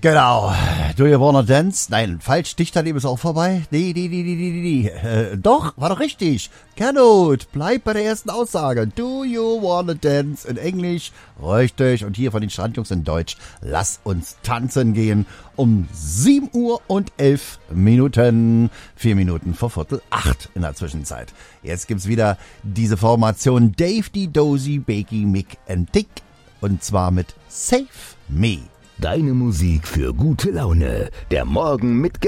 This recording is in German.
Genau. Do you wanna dance? Nein, falsch. Dichterleben ist auch vorbei. Nee. Doch, war doch richtig. Cannot. Bleib bei der ersten Aussage. Do you wanna dance? In Englisch. Richtig. Und hier von den Strandjungs in Deutsch. Lass uns tanzen gehen. Um 7:11 Minuten. 4 Minuten vor 7:45 in der Zwischenzeit. Jetzt gibt's wieder diese Formation Dave, die Dozy, Bakey, Mick and Dick. Und zwar mit Save Me. Deine Musik für gute Laune. Der Morgen mit